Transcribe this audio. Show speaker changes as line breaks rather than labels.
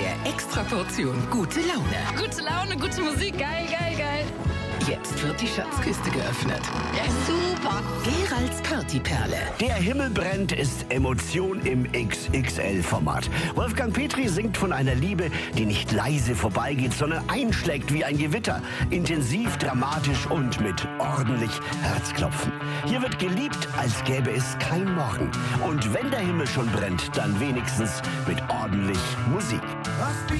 der Extraportion gute Laune.
Gute Laune, gute Musik, geil, geil, geil.
Jetzt wird die Schatzkiste geöffnet.
Ja, super.
Geralds Partyperle.
Der Himmel brennt ist Emotion im XXL-Format. Wolfgang Petri singt von einer Liebe, die nicht leise vorbeigeht, sondern einschlägt wie ein Gewitter. Intensiv, dramatisch und mit ordentlich Herzklopfen. Hier wird geliebt, als gäbe es kein Morgen. Und wenn der Himmel schon brennt, dann wenigstens mit ordentlich Musik.